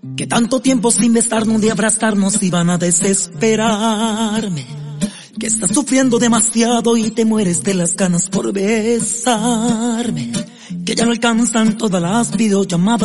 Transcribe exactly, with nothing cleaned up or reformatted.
Que tanto tiempo sin besarnos y abrazarnos iban a desesperarme. Que estás sufriendo demasiado y te mueres de las ganas por besarme. Que ya no alcanzan todas las videollamadas